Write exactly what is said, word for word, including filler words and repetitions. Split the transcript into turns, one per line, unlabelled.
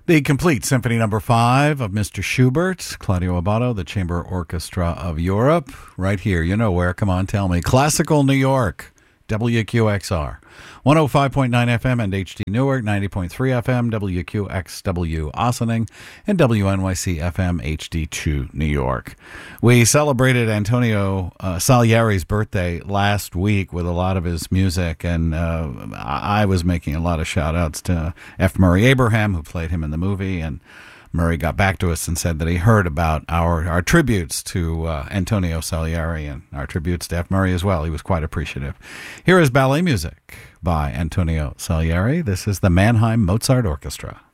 The complete Symphony Number Five of Mister Schubert, Claudio Abbado, the Chamber Orchestra of Europe, right here. You know where? Come on, tell me. Classical New York, W Q X R, one oh five point nine F M and H D Newark, ninety point three F M, W Q X W Ossining, and W N Y C F M H D two New York. We celebrated Antonio uh, Salieri's birthday last week with a lot of his music, and uh, I was making a lot of shout-outs to F. Murray Abraham, who played him in the movie, and Murray got back to us and said that he heard about our, our tributes to uh, Antonio Salieri and our tributes to F. Murray as well. He was quite appreciative. Here is ballet music by Antonio Salieri. This is the Mannheim Mozart Orchestra.